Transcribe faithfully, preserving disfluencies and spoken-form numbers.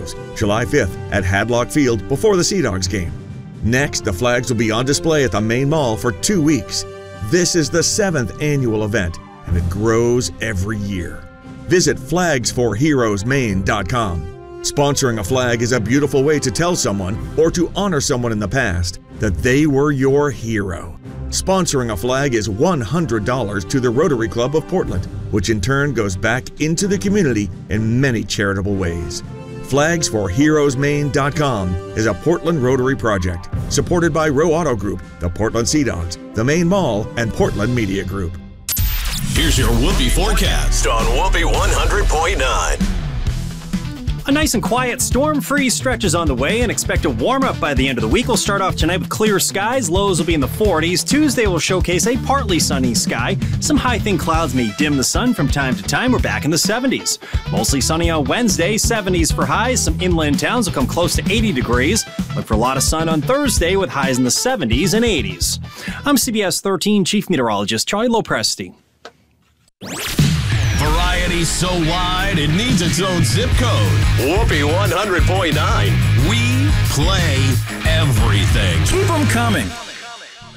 Heroes, July fifth at Hadlock Field before the Sea Dogs game. Next, the flags will be on display at the main mall for two weeks. This is the seventh annual event, and it grows every year. Visit flags for heroes maine dot com. Sponsoring a flag is a beautiful way to tell someone, or to honor someone in the past, that they were your hero. Sponsoring a flag is one hundred dollars to the Rotary Club of Portland, which in turn goes back into the community in many charitable ways. flags for heroes maine dot com is a Portland Rotary project, supported by Rowe Auto Group, the Portland Sea Dogs, the Maine Mall, and Portland Media Group. Here's your Whoopee forecast on Whoopee one hundred point nine. A nice and quiet storm-free stretch is on the way, and expect a warm-up by the end of the week. We'll start off tonight with clear skies. Lows will be in the forties. Tuesday will showcase a partly sunny sky. Some high thin clouds may dim the sun from time to time. We're back in the seventies. Mostly sunny on Wednesday, seventies for highs. Some inland towns will come close to eighty degrees. Look for a lot of sun on Thursday with highs in the seventies and eighties. I'm C B S thirteen Chief Meteorologist Charlie Lopresti. Variety so wide it needs its own zip code. Whoopee one hundred point nine. We play everything. Keep them coming.